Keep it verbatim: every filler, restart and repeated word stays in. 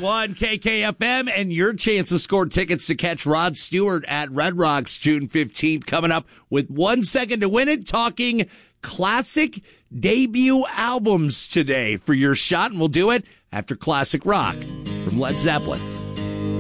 one K K F M, and your chance to score tickets to catch Rod Stewart at Red Rocks June fifteenth coming up with one second to win it. Talking classic debut albums today for your shot, and we'll do it after classic rock from Led Zeppelin.